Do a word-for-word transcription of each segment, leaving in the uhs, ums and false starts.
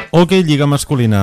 Hoquei Lliga masculina.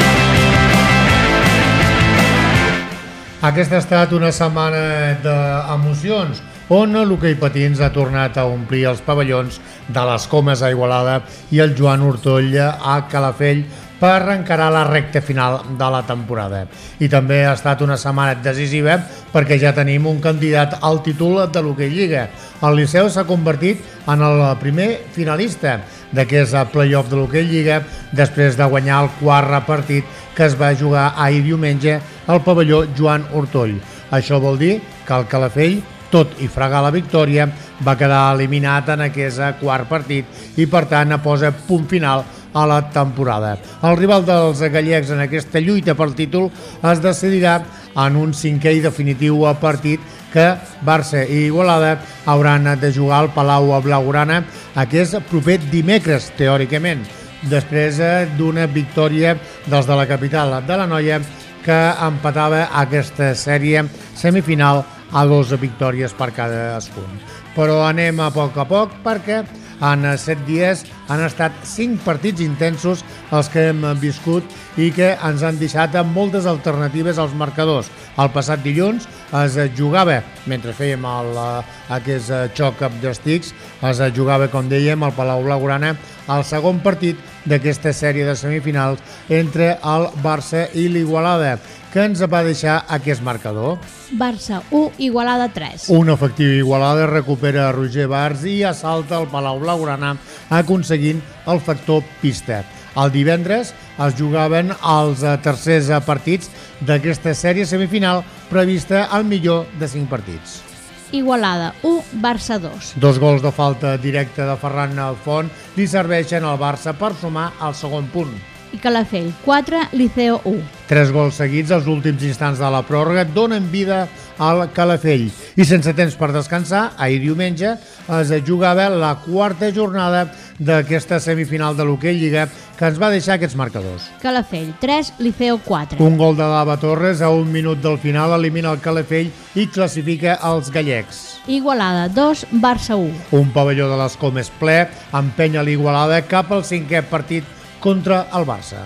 Aquesta ha estat una setmana d'emocions on l'hoquei patins ha tornat a omplir els pavellons de les Comes a Igualada i el Joan Ortoll a Calafell per encarar la recta final de la temporada. I també ha estat una setmana decisiva perquè ja tenim un candidat al títol de l'Hoquei Lliga. El Liceu s'ha convertit en el primer finalista d'aquest play-off de l'Hoquei Lliga després de guanyar el quart partit que es va jugar ahir diumenge al pavelló Joan Ortoll. Això vol dir que el Calafell, tot i fregar la victòria, va quedar eliminat en aquest quart partit i per tant posa punt final a la temporada. El rival dels gallecs en aquesta lluita pel títol es decidirà en un cinquè i definitiu partit que Barça i Igualada hauran de jugar al Palau Blaugrana aquest proper dimecres, teòricament, després d'una victòria dels de la capital de l'Anoia que empatava aquesta sèrie semifinal a dues victòries per cadascun. Però anem a poc a poc perquè en set dies han estat cinc partits intensos els que hem viscut i que ens han deixat amb moltes alternatives als marcadors. El passat dilluns es jugava, mentre fèiem el, aquest xoc d'estics, es jugava, com dèiem, al Palau Blaugrana el segon partit d'aquesta sèrie de semifinals entre el Barça i l'Igualada, que ens va deixar aquest marcador. Barça u, Igualada tres. Un efectiu Igualada recupera Roger Bars i assalta el Palau Blaugrana aconseguint el factor pista. El divendres es jugaven els tercers partits d'aquesta sèrie semifinal prevista al millor de cinc partits. Igualada u, Barça dos. Dos gols de falta directa de Ferran Font li serveixen al Barça per sumar el segon punt. I Calafell quatre, Liceo u. Tres gols seguits als últims instants de la pròrroga donen vida al Calafell. I sense temps per descansar, ahir diumenge es jugava la quarta jornada d'aquesta semifinal de l'Hoquei Lliga que ens va deixar aquests marcadors. Calafell tres, Liceo quatre. Un gol de Lava Torres a un minut del final elimina el Calafell i classifica els gallecs. Igualada dos, Barça u. Un pavelló de les Comes ple empenya l'Igualada cap al cinquè partit contra el Barça.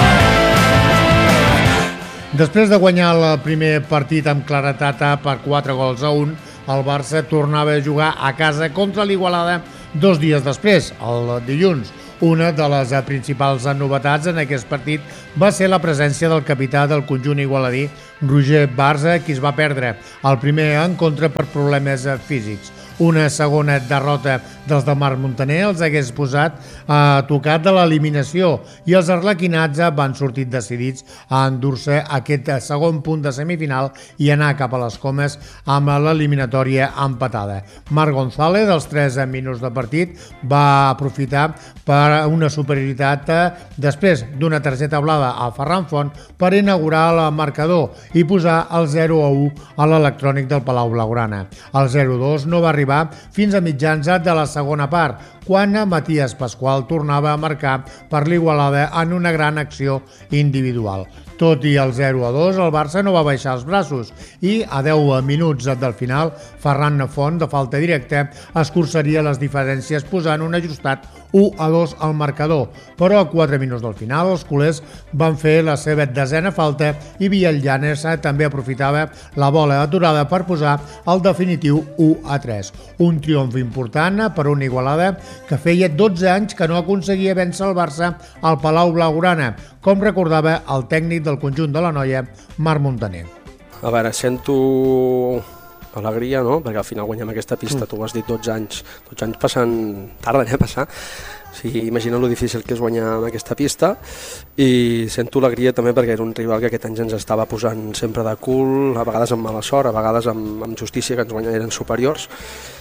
Després de guanyar el primer partit amb claretat per quatre gols a un, el Barça tornava a jugar a casa contra l'Igualada dos dies després, el dilluns. Una de les principals novetats en aquest partit va ser la presència del capità del conjunt igualadí, Roger Barça, qui es va perdre el primer encontre per problemes físics. Una segona derrota dels de Marc Montaner els hagués posat a tocat de l'eliminació i els arlequinats van sortir decidits a endur-se aquest segon punt de semifinal i anar cap a les Comes amb l'eliminatòria empatada. Marc González, dels tres minuts de partit, va aprofitar per una superioritat després d'una targeta blava a Ferran Font per inaugurar el marcador i posar el zero a u a l'electrònic del Palau Blaugrana. El zero a dos no va arribar fins a mitjans de la segona part, quan Matías Pascual tornava a marcar per l'Igualada en una gran acció individual. Tot i el zero a dos, el Barça no va baixar els braços i a deu minuts del final, Ferran Font, de falta directa, escurçaria les diferències posant un ajustat u a dos al marcador. Però a quatre minuts del final, els culers van fer la seva desena falta i Villallanes també aprofitava la bola aturada per posar el definitiu u a tres. Un triomf important per una Igualada que feia dotze anys que no aconseguia vèncer el Barça al Palau Blaugrana, com recordava el tècnic del conjunt de l'Anoia, Marc Montaner. A veure, sento alegria, no? Perquè al final guanyem aquesta pista, tu ho has dit, dotze anys. dotze anys passant, tarden, eh, passar. O sigui, imagina lo difícil que és guanyar amb aquesta pista i sento alegria també perquè era un rival que aquest any ens estava posant sempre de cul, a vegades amb mala sort, a vegades amb, amb justícia, que ens guanyen, eren superiors,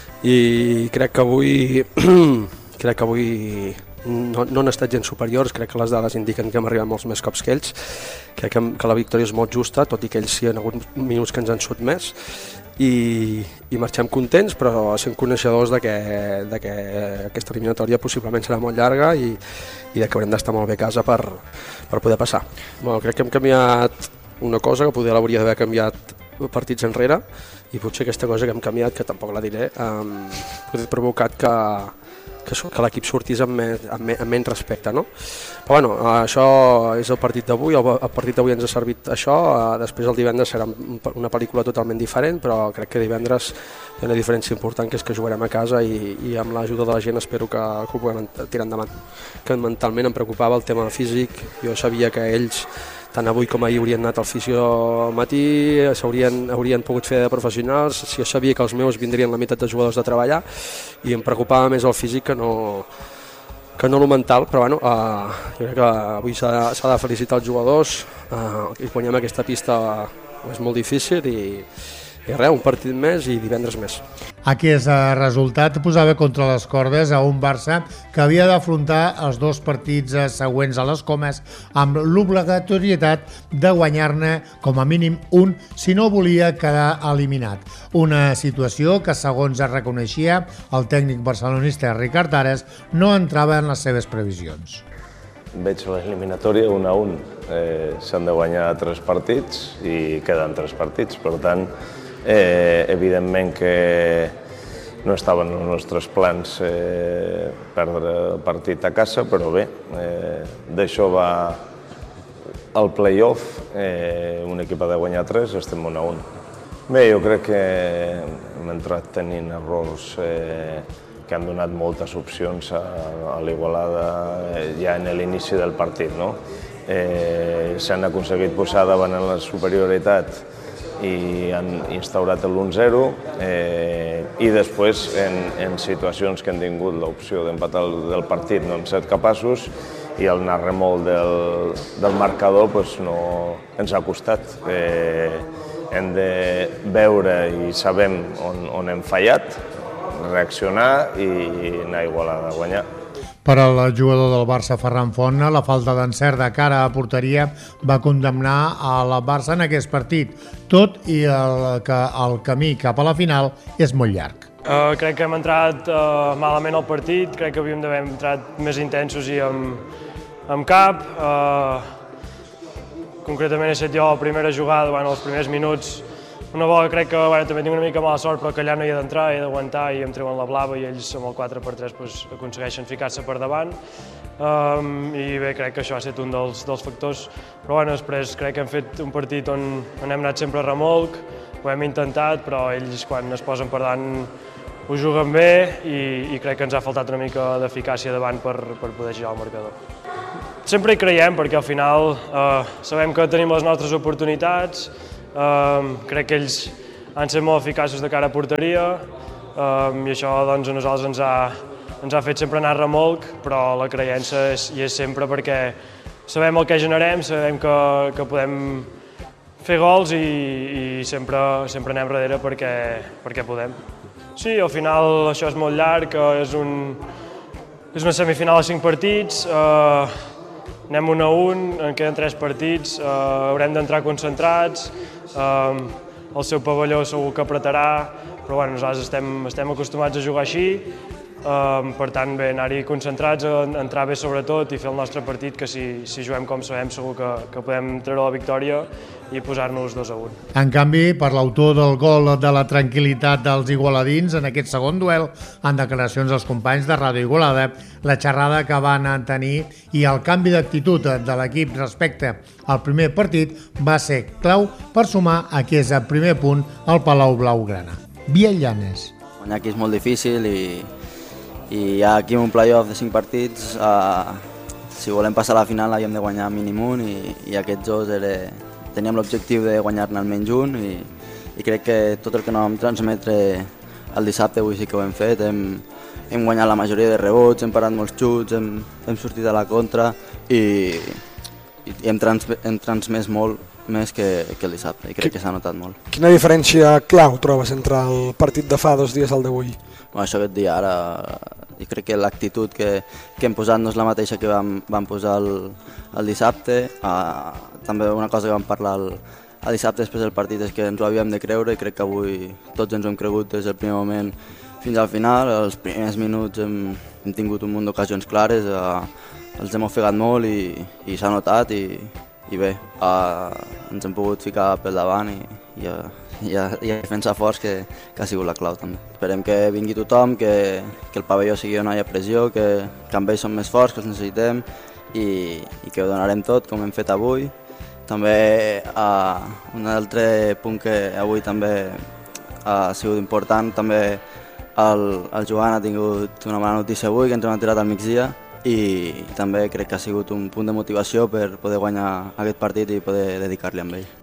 i crec que avui crec que avui no, no han estat gens superiors, crec que les dades indiquen que hem arribat molts més cops que ells, crec que, que la victòria és molt justa, tot i que ells sí han hagut minuts que ens han sotmès, i, i marxem contents, però sent coneixedors de que, de que aquesta eliminatòria possiblement serà molt llarga i, i de que haurem d'estar molt bé a casa per, per poder passar. Bueno, crec que hem canviat una cosa que poder l'hauria d'haver canviat partits enrere, i potser aquesta cosa que hem canviat, que tampoc la diré, um, ha provocat que, que, que l'equip sortís amb, més, amb, més, amb menys respecte, no? Però bueno, això és el partit d'avui, el, el partit d'avui ens ha servit això, després el divendres serà una pel·lícula totalment diferent, però crec que divendres hi ha una diferència important, que és que jugarem a casa i, i amb l'ajuda de la gent espero que, que ho puguem tirar endavant. Que mentalment em preocupava el tema físic, jo sabia que ells tant avui com ahir haurien anat al fisio al matí, s'haurien haurien pogut fer de professionals, si jo sabia que els meus vindrien la meitat de jugadors de treballar i em preocupava més el físic que no, que no el mental, però bueno, eh, jo crec que avui s'ha de, de felicitar els jugadors, eh, i guanyar aquesta pista és molt difícil i, i res, un partit més i divendres més. Aquest resultat posava contra les cordes a un Barça que havia d'afrontar els dos partits següents a les Comes amb l'obligatorietat de guanyar-ne com a mínim un si no volia quedar eliminat. Una situació que, segons es reconeixia el tècnic barcelonista Ricard Ares, no entrava en les seves previsions. Veig l'eliminatòria un a un. Eh, S'han de guanyar tres partits i queden tres partits, per tant, Eh, evidentment que no estaven en els nostres plans eh, perdre el partit a casa, però bé, eh, d'això va el play-off, eh, un equip ha de guanyar tres, estem un a un. Bé, jo crec que hem entrat tenint errors eh, que han donat moltes opcions a, a l'Igualada eh, ja en l'inici del partit, no? Eh, S'han aconseguit posar davant en la superioritat i han instaurat l'u zero eh, i després en, en situacions que han tingut l'opció d'empatar el, del partit no hem estat capaços i el anar remolc del, del marcador pues, no ens ha costat. Eh, hem de veure i sabem on, on hem fallat, reaccionar i anar igual a guanyar. Per al jugador del Barça, Ferran Font, la falta d'encert de cara a porteria va condemnar el Barça en aquest partit, tot i el, que el camí cap a la final és molt llarg. Uh, crec que hem entrat uh, malament al partit, crec que havíem d'haver entrat més intensos i amb, amb cap. Uh, concretament he set jo la primera jugada, bueno, els primers minuts, una bola crec que bueno, també tinc una mica mala sort, però que allà no hi he d'entrar, he d'aguantar i em treuen la blava i ells amb el quatre per tres pues, aconsegueixen ficar-se per davant. Um, I bé, crec que això ha estat un dels, dels factors, però bueno, després crec que hem fet un partit on, on hem anat sempre a remolc, ho hem intentat, però ells quan es posen per davant ho juguen bé i, i crec que ens ha faltat una mica d'eficàcia davant per, per poder girar el marcador. Sempre hi creiem perquè al final uh, sabem que tenim les nostres oportunitats. Um, crec que ells han estat molt eficaços de cara a porteria um, i això doncs, a nosaltres ens ha, ens ha fet sempre anar a remolc, però la creença és, hi és sempre perquè sabem el que generem, sabem que, que podem fer gols i, i sempre, sempre anem darrere perquè, perquè podem. Sí, al final això és molt llarg, és, un, és una semifinal de cinc partits, uh, anem un a un, en queden tres partits, uh, haurem d'entrar concentrats, Um, el seu pavelló segur que apretarà, però bueno, nosaltres estem, estem acostumats a jugar així, um, per tant bé, anar-hi concentrats, entrar bé sobretot i fer el nostre partit, que si, si juguem com sabem segur que, que podem treure la victòria i posar-nos dos a un. En canvi, per l'autor del gol de la tranquil·litat dels igualadins en aquest segon duel, en declaracions als companys de Ràdio Igualada, la xerrada que van tenir i el canvi d'actitud de l'equip respecte al primer partit va ser clau per sumar aquest primer punt al Palau Blaugrana. Biel Llanes. Guanyar aquí és molt difícil i, i aquí en un play-off de cinc partits, eh, si volem passar a la final havíem de guanyar mínim un i, i aquests dos era, teníem l'objectiu de guanyar-ne almenys un i, i crec que tot el que no vam transmetre el dissabte avui sí que ho hem fet, hem, hem guanyat la majoria de rebots, hem parat molts xuts, hem, hem sortit a la contra i, i hem, trans, hem transmès molt més que, que el dissabte i crec que s'ha notat molt. Quina diferència clau trobes entre el partit de fa dos dies al d'avui? Bueno, això que et dic ara, jo crec que l'actitud que, que hem posat no és la mateixa que vam, vam posar el, el dissabte. Uh, també una cosa que vam parlar el, el dissabte després del partit és que ens ho havíem de creure i crec que avui tots ens ho hem cregut des del primer moment fins al final. Els primers minuts hem, hem tingut un munt d'ocasions clares, uh, els hem ofegat molt i, i s'ha notat i, i bé, uh, ens hem pogut ficar pel davant i, i uh, i a, i a defensar forts, que, que ha sigut la clau també. Esperem que vingui tothom, que, que el pavelló sigui on hi ha pressió, que, que amb ells som més forts, que els necessitem i, i que ho donarem tot, com hem fet avui. També uh, un altre punt que avui també ha sigut important, també el, el Joan ha tingut una mala notícia avui, que ens hem tirat al migdia, i també crec que ha sigut un punt de motivació per poder guanyar aquest partit i poder dedicar-li amb ell.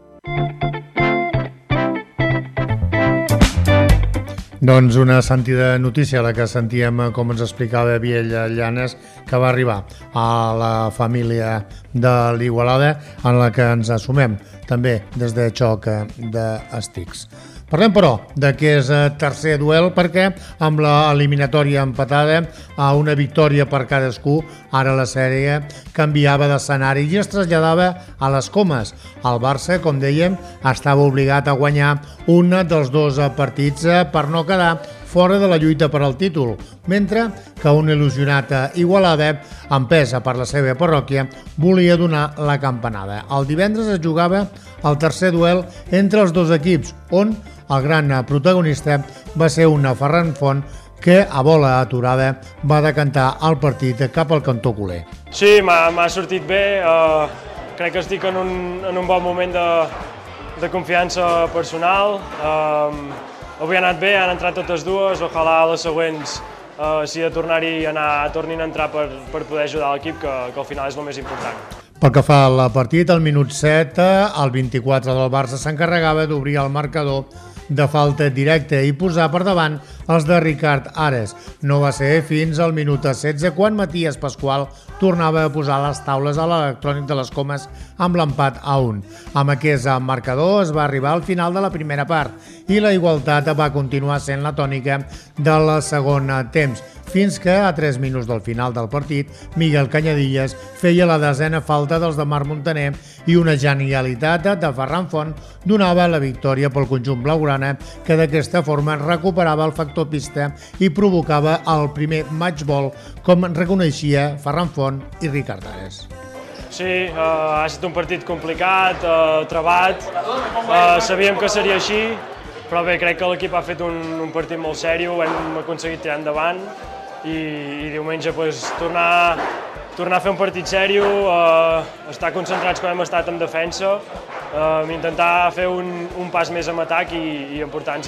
Doncs una sentida notícia, la que sentíem, com ens explicava Biel Llanes, que va arribar a la família de l'Igualada, en la que ens assumem també des de Xoc d'Estics. Parlem, però, d'aquest tercer duel, perquè amb l'eliminatòria empatada a una victòria per cadascú, ara la sèrie canviava d'escenari i es traslladava a les Comes. El Barça, com dèiem, estava obligat a guanyar un dels dos partits per no quedar fora de la lluita per al títol, mentre que un il·lusionat Igualada, empesa per la seva parròquia, volia donar la campanada. El divendres es jugava el tercer duel entre els dos equips, on el gran protagonista va ser un Ferran Font que a bola aturada va decantar el partit cap al cantó culer. Sí, m'ha sortit bé, uh, crec que estic en un, en un bon moment de, de confiança personal. Uh, avui ha anat bé, han entrat totes dues, ojalà les següents uh, si de tornar-hi anar, tornin a entrar per, per poder ajudar l'equip, que, que al final és el més important. Pel que fa al partit, al minut set, el vint-i-quatre del Barça s'encarregava d'obrir el marcador de falta directa i posar per davant els de Ricard Ares. No va ser fins al minut setze quan Matías Pascual tornava a posar les taules a l'electrònic de les Comes amb l'empat a un. Amb aquest marcador es va arribar al final de la primera part i la igualtat va continuar sent la tònica del segon temps, fins que a tres minuts del final del partit Miguel Cañadillas feia la desena falta dels de Marc Montaner i una genialitat de Ferran Font donava la victòria pel conjunt blaugrana, que d'aquesta forma recuperava el factor pista i provocava el primer match ball, com reconeixia Ferran Font i Ricard Ares. Sí, uh, ha estat un partit complicat, uh, trebat, uh, sabíem que seria així, però bé, crec que l'equip ha fet un, un partit molt seriós, ho hem aconseguit tirar endavant i, i diumenge pues, tornar, tornar a fer un partit seriós, uh, estar concentrats com hem estat en defensa, uh, intentar fer un, un pas més en atac i, i emportar-nos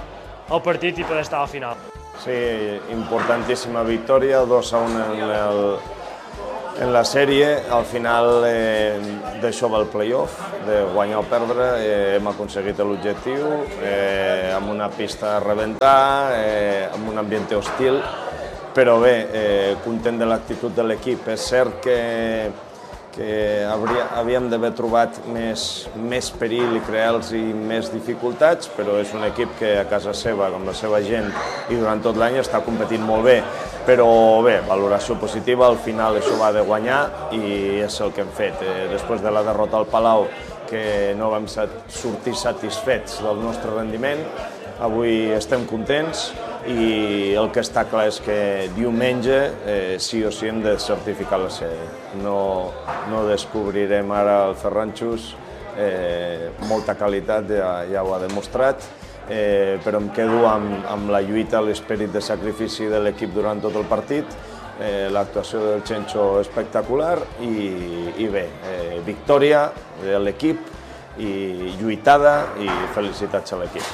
al partit i poder estar al final. Sí, importantíssima victòria, dos a un en, el, en la sèrie. Al final eh, d'això va el play-off, de guanyar o perdre, eh, hem aconseguit l'objectiu, eh, amb una pista a rebentar, eh, amb un ambient hostil, però bé, eh, content de l'actitud de l'equip. És cert que, que hauria, havíem d'haver trobat més, més perill i crear-los més dificultats, però és un equip que a casa seva, amb la seva gent i durant tot l'any està competint molt bé. Però bé, valoració positiva, al final això va de guanyar i és el que hem fet. Eh, després de la derrota al Palau, que no vam sortir satisfets del nostre rendiment, avui estem contents i el que està clar és que diumenge eh, sí o sí hem de certificar la sèrie. No, no descobrirem ara el Ferranxus, eh, molta qualitat, ja, ja ho ha demostrat, eh, però em quedo amb, amb la lluita, l'esperit de sacrifici de l'equip durant tot el partit, eh, l'actuació del Chencho espectacular i, i bé, eh, victòria de l'equip i lluitada i felicitats a l'equip.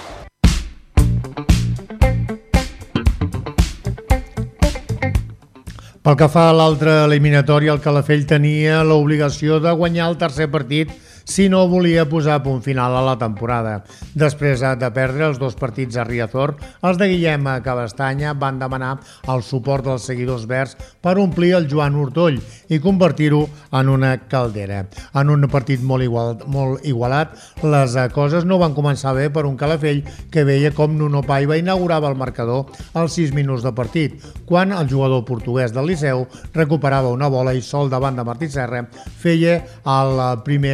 Pel que fa a l'altre eliminatori, el Calafell tenia l'obligació de guanyar el tercer partit si no volia posar punt final a la temporada. Després de perdre els dos partits a Riazor, els de Guillem Cabestanya van demanar el suport dels seguidors verds per omplir el Joan Ortoll i convertir-ho en una caldera. En un partit molt, igual, molt igualat, les coses no van començar bé per un Calafell que veia com Nuno Paiva inaugurava el marcador als sis minuts de partit, quan el jugador portuguès del Liceu recuperava una bola i sol davant de Martí Serra feia el primer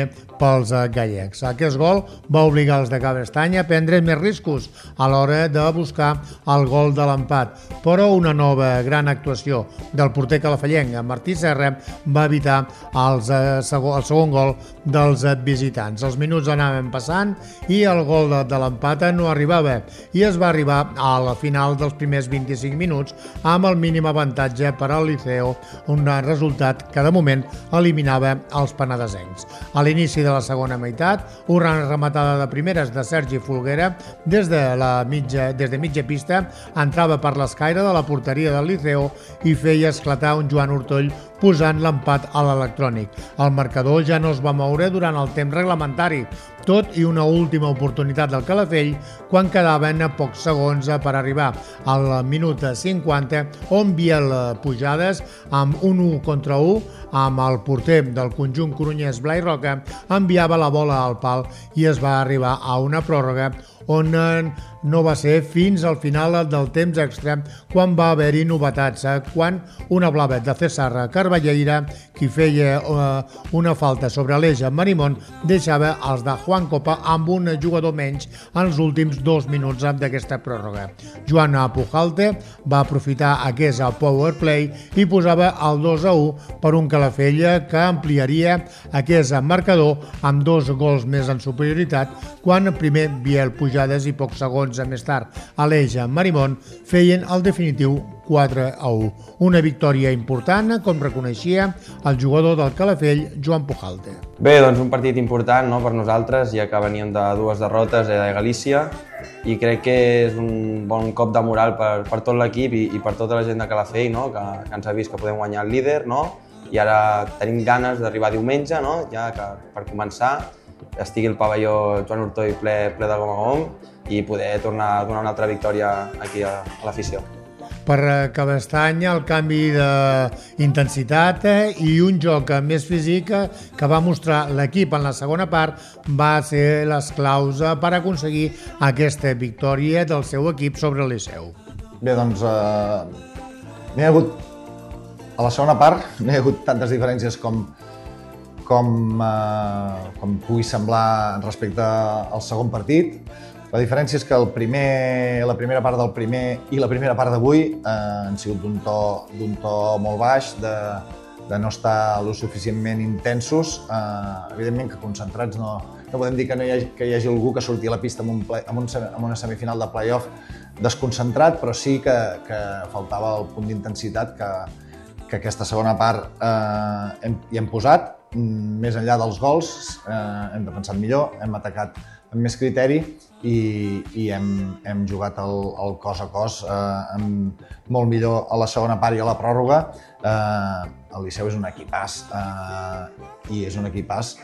pels gallecs. Aquest gol va obligar els de Cabestany a prendre més riscos a l'hora de buscar el gol de l'empat, però una nova gran actuació del porter calafallenc, Martí Serra, va evitar els, eh, segon, el segon gol dels visitants. Els minuts anaven passant i el gol de, de l'empat no arribava i es va arribar a la final dels primers vint-i-cinc minuts amb el mínim avantatge per al Liceo, un resultat que de moment eliminava els penedesencs. A l'inici de la segona meitat, una rematada de primeres de Sergi Folguera des de, la mitja, des de mitja pista entrava per l'escaire de la porteria del Liceo i feia esclatar un Joan Ortoll posant l'empat a l'electrònic. El marcador ja no es va moure durant el temps reglamentari, tot i una última oportunitat del Calafell quan quedaven pocs segons per arribar al minut cinquanta, on Biel Pujades, amb un u contra u, amb el porter del conjunt corunyès Blai Roca, enviava la bola al pal i es va arribar a una pròrroga on no va ser fins al final del temps extra quan va haver-hi novetats, quan una blavet de César Carballeira, qui feia una falta sobre l'eix amb Marimón, deixava els de Juan Copa amb un jugador menys en els últims dos minuts d'aquesta pròrroga. Joan Pujalte va aprofitar aquest power play i posava el dos a u per un Calafell que ampliaria aquest marcador amb dos gols més en superioritat quan primer Biel Pujades i pocs segons més tard Aleix Marimón feien el definitiu quatre a u. Una victòria important, com reconeixia el jugador del Calafell, Joan Pujalte. Bé, doncs un partit important, no, per nosaltres, ja que veníem de dues derrotes a Galícia, i crec que és un bon cop de moral per, per tot l'equip i, i per tota la gent de Calafell, no, que, que ens ha vist que podem guanyar el líder, no, i ara tenim ganes d'arribar diumenge, no, ja que per començar estigui el pavelló Joan Ortoll ple, ple de gom a gom i poder tornar a donar una altra victòria aquí a, a l'afició. Per Cabestany, el canvi d'intensitat i un joc més físic que va mostrar l'equip en la segona part va ser les claus per aconseguir aquesta victòria del seu equip sobre el Liceu. Bé, doncs, eh, n'hi ha hagut, a la segona part, no hi ha hagut tantes diferències com, com, eh, com pugui semblar respecte al segon partit. La diferència és que el primer, la primera part del primer i la primera part d'avui eh, han sigut d'un to, d'un to molt baix, de, de no estar lo suficientment intensos. Eh, evidentment que concentrats no, no podem dir que, no hi hagi, que hi hagi algú que surti a la pista amb, un play, amb, un, amb una semifinal de play-off desconcentrat, però sí que, que faltava el punt d'intensitat que, que aquesta segona part eh, hem, hi hem posat. Més enllà dels gols, eh, hem defensat millor, hem atacat amb més criteri i, i hem, hem jugat el, el cos a cos eh, amb molt millor a la segona part i a la pròrroga. Eh, el Liceu és un equipàs eh, i és un equipàs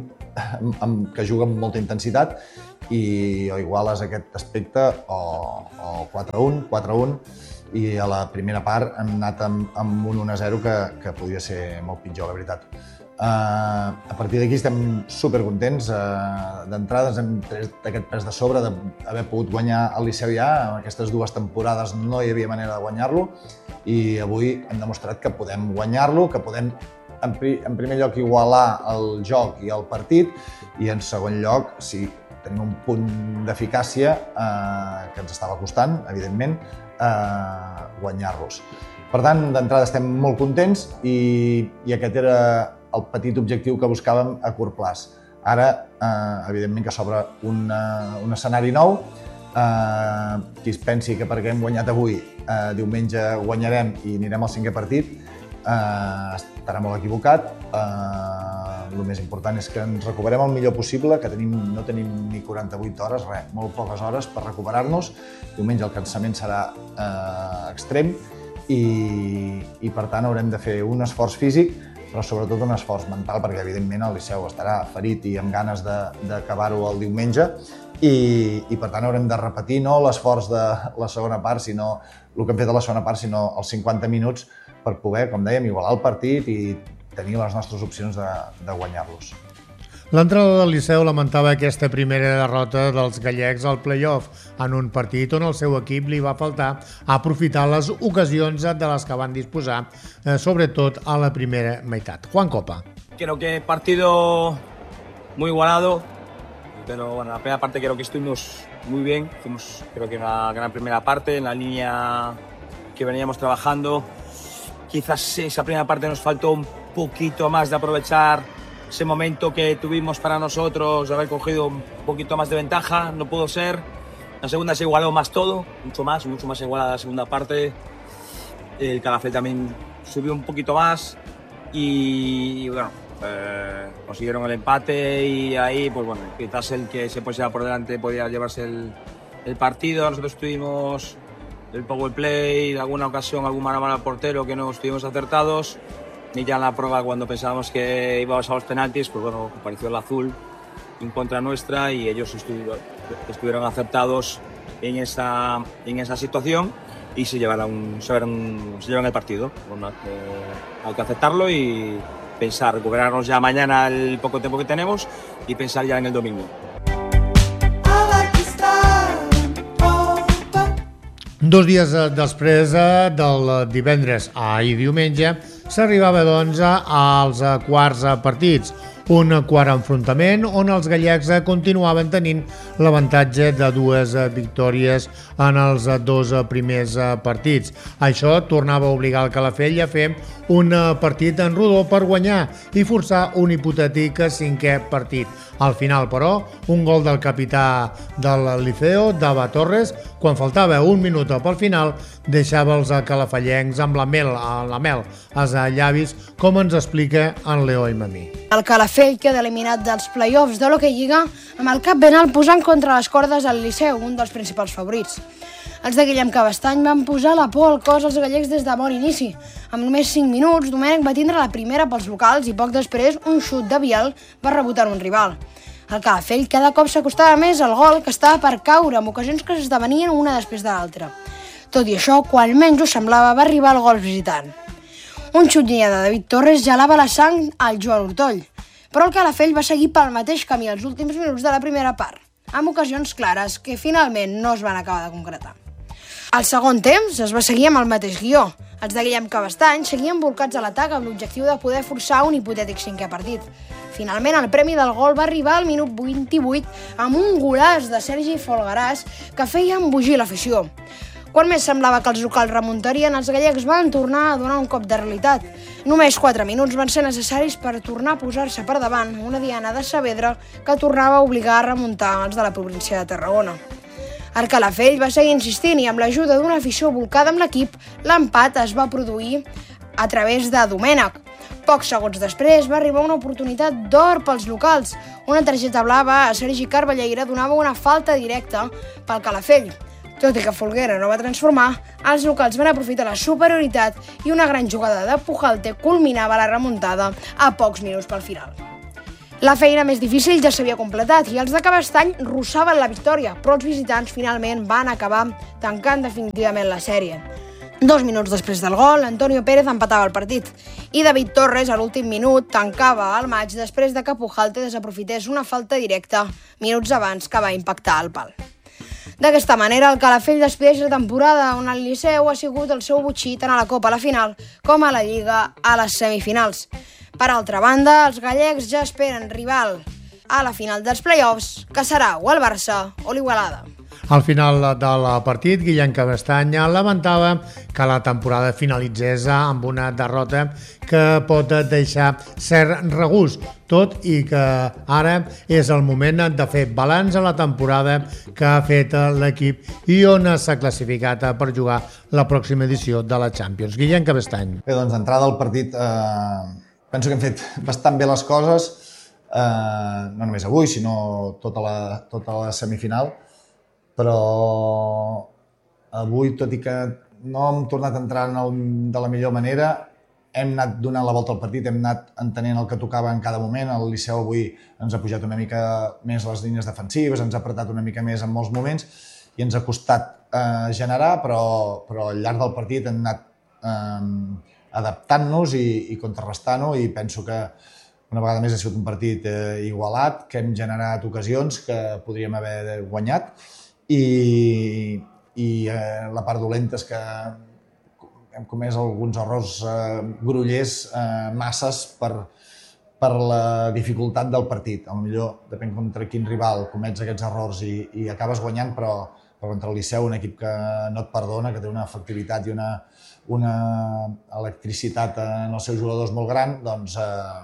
amb, amb, que juga amb molta intensitat i o iguales aquest aspecte o, o quatre a un, quatre a un, i a la primera part hem anat amb, amb un u a zero que, que podria ser molt pitjor, la veritat. Uh, a partir d'aquí estem supercontents. Uh, D'entrada ens hem tret aquest pes de sobre d'haver pogut guanyar el Liceu ja. En aquestes dues temporades no hi havia manera de guanyar-lo i avui hem demostrat que podem guanyar-lo, que podem en, pri en primer lloc igualar el joc i el partit i en segon lloc, si tenim un punt d'eficàcia uh, que ens estava costant, evidentment, uh, guanyar-los. Per tant, d'entrada estem molt contents i, i aquest era el petit objectiu que buscàvem a curt plaç. Ara, eh, evidentment que s'obre un, un escenari nou. Eh, qui es pensi que perquè hem guanyat avui, eh, diumenge guanyarem i anirem al cinquè partit, eh, estarà molt equivocat. Eh, el més important és que ens recuperem el millor possible, que tenim, no tenim ni quaranta-vuit hores, res, molt poques hores per recuperar-nos. Diumenge el cansament serà eh, extrem i, i per tant haurem de fer un esforç físic, però sobretot un esforç mental, perquè evidentment el Liceu estarà ferit i amb ganes d'acabar-ho el diumenge i, i per tant haurem de repetir no l'esforç de la segona part, sinó el que hem fet a la segona part, sinó els cinquanta minuts per poder, com dèiem, igualar el partit i tenir les nostres opcions de, de guanyar-los. L'entrenador del Liceu lamentava aquesta primera derrota dels gallecs al play-off en un partit on el seu equip li va faltar aprofitar les ocasions de les que van disposar, eh, sobretot a la primera meitat. Juan Copa. Creo que partido muy igualado, pero bueno, la primera parte creo que estuvimos muy bien, hicimos creo que una gran primera parte en la línea que veníamos trabajando. Quizás esa primera parte nos faltó un poquito más de aprovechar ese momento que tuvimos para nosotros, de haber cogido un poquito más de ventaja, no pudo ser. La segunda se igualó más todo, mucho más, mucho más igualada la segunda parte. El Calafell también subió un poquito más y bueno, eh, consiguieron el empate y ahí, pues bueno, quizás el que se pusiera por delante podía llevarse el, el partido. Nosotros tuvimos el power play, en alguna ocasión algún mano a mano al portero que no estuvimos acertados, y ya en la prueba cuando pensábamos que íbamos a los penaltis, pues bueno, apareció el azul en contra nuestra y ellos estuvieron, estuvieron aceptados en esa, en esa situación y se llevaron, se llevaron, se llevaron el partido. Bueno, eh, hay que aceptarlo y pensar, recuperarnos ya mañana el poco tiempo que tenemos y pensar ya en el domingo. Dos dies després del divendres i diumenge s'arribava doncs als quarts partits, un quart enfrontament on els gallecs continuaven tenint l'avantatge de dues victòries en els dos primers partits. Això tornava a obligar el Calafell a fer un partit en rodó per guanyar i forçar un hipotètic cinquè partit. Al final, però, un gol del capità del Liceo, Dava Torres, quan faltava un minut pel final, deixava els calafellencs amb la mel, la mel als llavis, com ens explica en Leo Imamí. El Calafell queda eliminat dels play-offs de l'Hockey Lliga amb el cap ben alt posant contra les cordes al Liceu, un dels principals favorits. Els de Guillem Cabestany van posar la por al cos als gallecs des de bon inici. Amb només cinc minuts, Domènec va tindre la primera pels locals i poc després un xut de Biel va rebotar un rival. El Calafell cada cop s'acostava més al gol que estava per caure, amb ocasions que s'esdevenien una després de l'altra. Tot i això, quan menys ho semblava, va arribar el gol visitant. Un xut llinya de David Torres gelava la sang al Joan Ortoll, però el Calafell va seguir pel mateix camí els últims minuts de la primera part, amb ocasions clares que finalment no es van acabar de concretar. Al segon temps es va seguir amb el mateix guió. Els de Guillem Cabestany seguien volcats a l'atac amb l'objectiu de poder forçar un hipotètic cinquè partit. Finalment, el premi del gol va arribar al minut vint-i-vuit amb un golaç de Sergi Folgaràs que feia embogir l'afició. Quan més semblava que els locals remuntarien, els gallecs van tornar a donar un cop de realitat. Només quatre minuts van ser necessaris per tornar a posar-se per davant una diana de Saavedra que tornava a obligar a remuntar els de la província de Tarragona. El Calafell va seguir insistint i amb l'ajuda d'una afició volcada amb l'equip, l'empat es va produir a través de Domènec. Pocs segons després va arribar una oportunitat d'or pels locals. Una targeta blava a Sergi Carballeira donava una falta directa pel Calafell. Tot i que Folguera no va transformar, els locals van aprofitar la superioritat i una gran jugada de Pujalte culminava la remuntada a pocs minuts pel final. La feina més difícil ja s'havia completat i els de Cabestany russaven la victòria, però els visitants finalment van acabar tancant definitivament la sèrie. Dos minuts després del gol, Antonio Pérez empatava el partit i David Torres, a l'últim minut, tancava el maig després de que Pujalte desaprofités una falta directa minuts abans que va impactar el pal. D'aquesta manera, el Calafell despedeix la temporada on el Liceu ha sigut el seu botxí tant a la Copa a la final com a la Lliga a les semifinals. Per altra banda, els gallecs ja esperen rival a la final dels play-offs, que serà o el Barça o l'Igualada. Al final del partit, Guillem Cabestany lamentava que la temporada finalitzés amb una derrota que pot deixar cert regust, tot i que ara és el moment de fer balanç a la temporada que ha fet l'equip i on s'ha classificat per jugar la pròxima edició de la Champions. Guillem Cabestany. Bé, doncs d'entrada al partit eh, penso que hem fet bastant bé les coses, eh, no només avui, sinó tota la, tota la semifinal, però avui, tot i que no hem tornat a entrar en el, de la millor manera, hem anat donant la volta al partit, hem anat entenent el que tocava en cada moment. El Liceu avui ens ha pujat una mica més les línies defensives, ens ha apretat una mica més en molts moments i ens ha costat eh, generar, però, però al llarg del partit hem anat eh, adaptant-nos i, i contrarrestant-ho, i penso que una vegada més ha sigut un partit eh, igualat, que hem generat ocasions que podríem haver guanyat, i, i eh, la part dolenta és que hem comès alguns errors eh, grollers, eh, masses per, per la dificultat del partit. A lo millor depèn contra quin rival comets aquests errors i, i acabes guanyant, però, però contra el Liceu, un equip que no et perdona, que té una efectivitat i una, una electricitat en els seus jugadors molt gran, doncs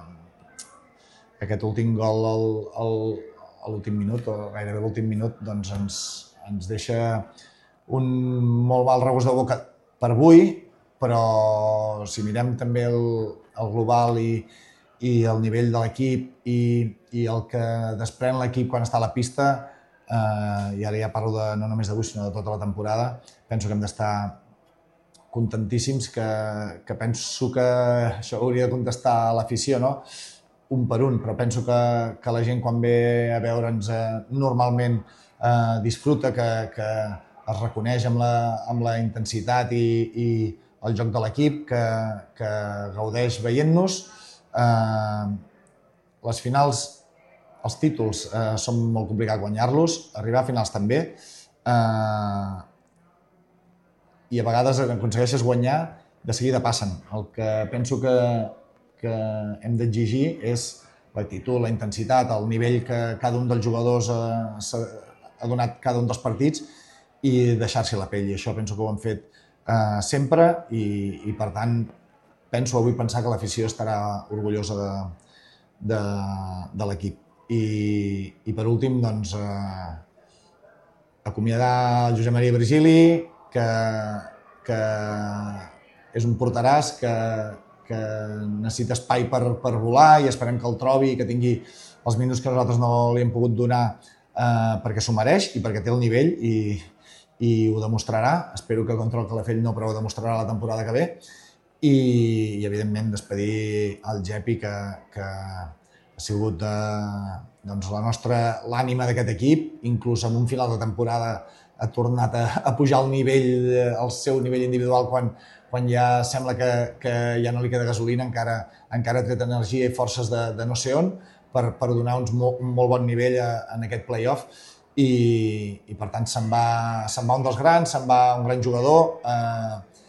eh, aquest últim gol al, al, a l'últim minut, o gairebé l'últim minut, doncs ens, ens deixa un molt mal regust de boca per avui, però si mirem també el, el global i, i el nivell de l'equip i, i el que desprèn l'equip quan està a la pista, eh, i ara ja parlo de, no només d'avui sinó de tota la temporada, penso que hem d'estar contentíssims, que, que penso que això hauria de contestar a l'afició, no? Un per un, però penso que, que la gent quan ve a veure'ns eh, normalment eh, disfruta, que, que es reconeix amb la, amb la intensitat i, i el joc de l'equip, que, que gaudeix veient-nos. Eh, les finals, els títols, eh, són molt complicats guanyar-los, arribar a finals també, eh, i a vegades aconsegueixes guanyar, de seguida passen. El que penso que, que hem d'exigir és l'actitud, la intensitat, el nivell que cada un dels jugadors eh, ha donat cada un dels partits i deixar-s'hi la pell. I això penso que ho hem fet eh, sempre i, i, per tant, penso avui pensar que l'afició estarà orgullosa de, de, de l'equip. I, I per últim, doncs, eh, acomiadar el Josep Maria Virgili, que, que és un porteràs que, que necessita espai per, per volar i esperem que el trobi i que tingui els minuts que nosaltres no li hem pogut donar eh, perquè s'ho mereix i perquè té el nivell i, i ho demostrarà. Espero que contra el Calafell no, però ho demostrarà la temporada que ve. I, i evidentment, despedir el Gepi, que, que ha sigut eh, doncs, la nostra l'ànima d'aquest equip, inclús en un final de temporada ha tornat a, a pujar el nivell, el seu nivell individual quan, quan ja sembla que, que ja no li queda gasolina, encara, encara ha tret energia i forces de, de no sé on per, per donar uns mo, un molt bon nivell a, en aquest play-off. I, i per tant se'n va, se'n va un dels grans, se'n va un gran jugador, eh,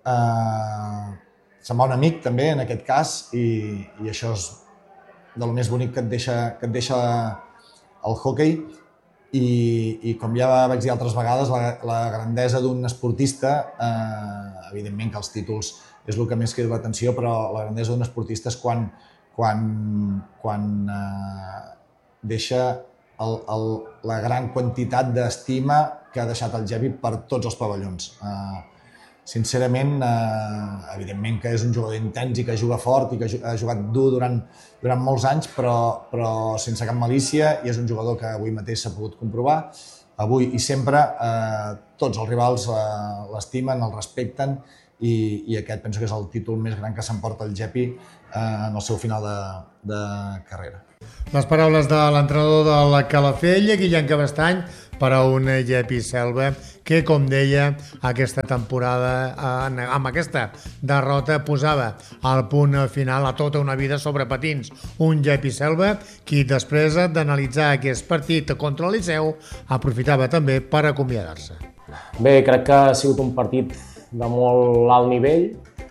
eh, se'n va un amic també en aquest cas i, i això és del més bonic que et deixa, que et deixa el hoquei. I, i com ja vaig dir altres vegades, la, la grandesa d'un esportista, eh, evidentment que els títols és el que més crida l'atenció, però la grandesa d'un esportista és quan, quan, quan eh, deixa el, el, la gran quantitat d'estima que ha deixat el Gepi per tots els pavellons. Eh, sincerament, eh, evidentment que és un jugador intens i que juga fort i que ha jugat dur durant, durant molts anys, però, però sense cap malícia, i és un jugador que avui mateix s'ha pogut comprovar. Avui i sempre eh, tots els rivals eh, l'estimen, el respecten i, i aquest penso que és el títol més gran que s'emporta el Gepi eh, en el seu final de, de carrera. Les paraules de l'entrenador del Calafell, Guillem Cabestany, per a un Gepi Selva que, com deia, aquesta temporada, amb aquesta derrota, posava al punt final a tota una vida sobre patins. Un Gepi Selva qui, després d'analitzar aquest partit contra el Liceu, aprofitava també per acomiadar-se. Bé, crec que ha sigut un partit de molt alt nivell.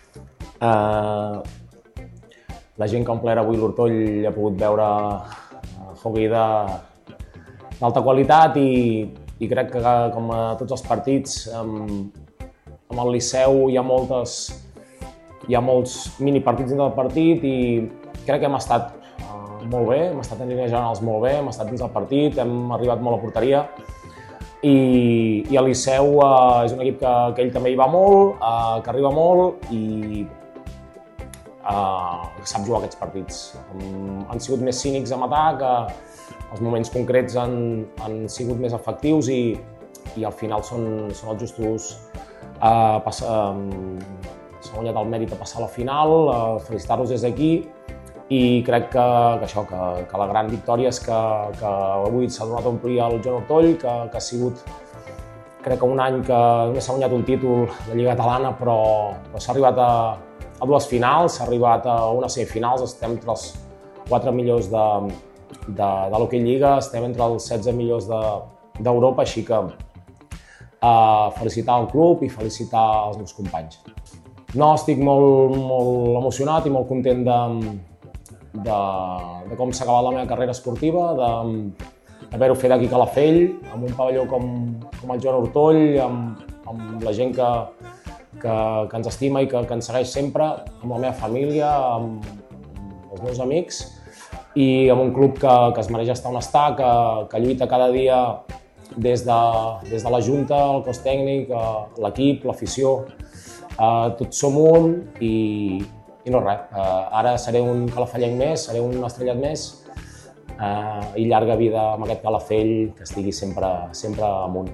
Eh... La gent que ha omplert avui l'Hortoll ha pogut veure hoquei d'alta qualitat i, i crec que, com a tots els partits, amb, amb el Liceu hi ha, moltes, hi ha molts minipartits dins del partit i crec que hem estat uh, molt bé, hem estat en línies generals molt bé, hem estat dins del partit, hem arribat molt a porteria i, i el Liceu uh, és un equip que, que ell també hi va molt, uh, que arriba molt i Uh, sap jugar aquests partits. Um, han sigut més cínics en atac, uh, els moments concrets han, han sigut més efectius i, i al final són, són els justos. Uh, passa, um, s'ha guanyat el mèrit de passar a la final, uh, felicitar-los des d'aquí i crec que, que, això, que, que la gran victòria és que, que avui s'ha donat a omplir el Joan Hortoll, que, que ha sigut crec que un any que només s'ha guanyat un títol de Lliga Catalana, però, però s'ha arribat a a dues finals, s'ha arribat a unes semifinals, estem entre els quatre millors de, de, de l'Hockey Lliga, estem entre els setze millors d'Europa, de, així que uh, felicitar el club i felicitar els meus companys. No, estic molt, molt emocionat i molt content de, de, de com s'ha acabat la meva carrera esportiva, d'haver-ho fet aquí a Calafell, amb un pavelló com, com el Joan Ortoll, amb, amb la gent que, que, que ens estima i que, que ens segueix sempre, amb la meva família, amb, amb els meus amics, i amb un club que, que es mereix estar on està, que, que lluita cada dia des de, des de la Junta, el cos tècnic, l'equip, l'afició, eh, tots som un i, i no res. Eh, ara seré un calafellenc més, seré un estrellat més eh, i llarga vida amb aquest Calafell que estigui sempre, sempre amunt.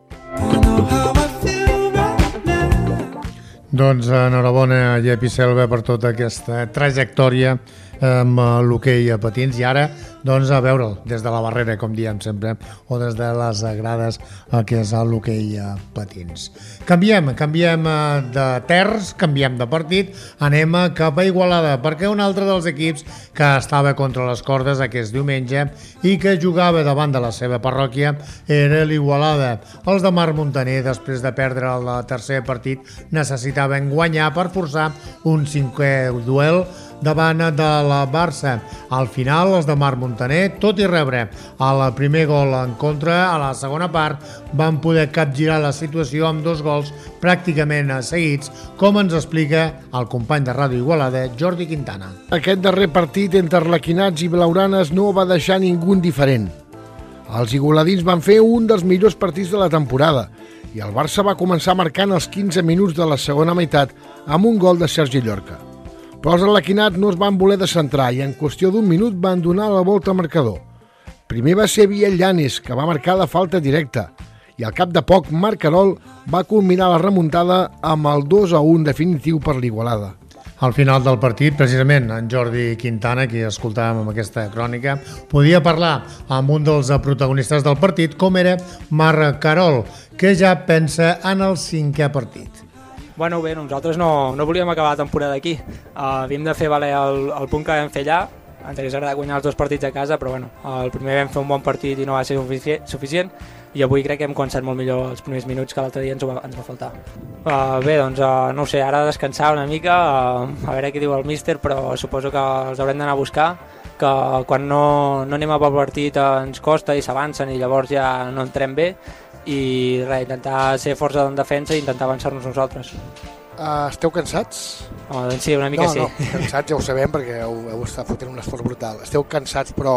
Doncs enhorabona, Llepi Selva, per tota aquesta trajectòria amb l'hoquei a patins, i ara doncs a veure'l des de la barrera, com diem sempre, o des de les grades, el que és l'hoquei a patins. Canviem, canviem de terç, canviem de partit, anem cap a Igualada, perquè un altre dels equips que estava contra les cordes aquest diumenge i que jugava davant de la seva parròquia era l'Igualada. Els de Marc Montaner, després de perdre el tercer partit, necessitaven guanyar per forçar un cinquè duel davant de la Barça. Al final, els de Marc Montaner, tot i rebre el primer gol en contra, a la segona part van poder capgirar la situació amb dos gols pràcticament seguits, com ens explica el company de Ràdio Igualada, Jordi Quintana. Aquest darrer partit entre arlequinats i blaugranes no va deixar ningú indiferent. Els igualadins van fer un dels millors partits de la temporada i el Barça va començar marcant els quinze minuts de la segona meitat amb un gol de Sergi Llorca. Però els arlequinats no es van voler descentrar i en qüestió d'un minut van donar la volta al marcador. Primer va ser Biel Llanes, que va marcar la falta directa, i al cap de poc Marc Carol va culminar la remuntada amb el dos a un definitiu per l'Igualada. Al final del partit, precisament, en Jordi Quintana, qui escoltàvem amb aquesta crònica, podia parlar amb un dels protagonistes del partit, com era Marc Carol, que ja pensa en el cinquè partit. Bueno, bé, nosaltres no, no volíem acabar la temporada aquí. Uh, havíem de fer valer el, el punt que vam fer allà. Ens hagués agradat guanyar els dos partits a casa, però bueno, el primer vam fer un bon partit i no va ser suficient, i avui crec que hem començat molt millor els primers minuts que l'altre dia ens va, ens va faltar. Uh, bé, doncs uh, no ho sé, ara descansar una mica, uh, a veure què diu el míster, però suposo que els haurem d'anar a buscar, que quan no, no anem a pel partit ens costa i s'avancen i llavors ja no entrem bé, i res, intentar ser força en defensa i intentar avançar-nos nosaltres. Uh, esteu cansats? Oh, doncs sí, una mica no, sí. No, cansats ja ho sabem perquè heu, heu estat fotent un esforç brutal. Esteu cansats però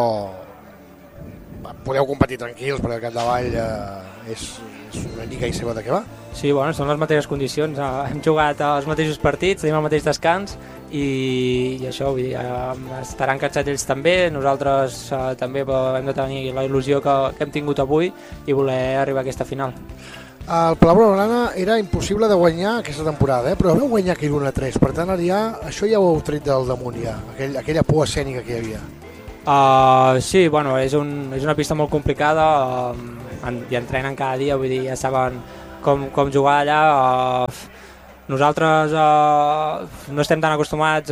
podeu competir tranquils perquè el capdavall uh, és, és una lliga i seva de què va? Sí, bueno, són les mateixes condicions. Uh, hem jugat els mateixos partits, tenim el mateix descans i, i això, vull dir, uh, estaran cansats ells també, nosaltres uh, també hem de tenir la il·lusió que, que hem tingut avui i voler arribar a aquesta final. El Palau Blaugrana era impossible de guanyar aquesta temporada, eh? Però vau guanyar aquell un a tres, per tant ja, això ja ho heu tret del damunt ja, aquell, aquella por escènica que hi havia. Uh, sí, bueno, és, un, és una pista molt complicada uh, en, i entrenen cada dia, vull dir, ja saben com, com jugar allà. Uh, nosaltres uh, no estem tan acostumats